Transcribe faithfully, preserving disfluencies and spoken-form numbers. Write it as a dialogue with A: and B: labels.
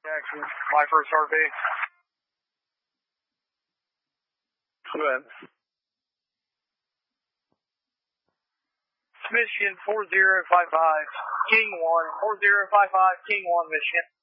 A: Jackson, my first R V. Go ahead. Michigan four zero five five, King one, four zero five five, King one, Michigan.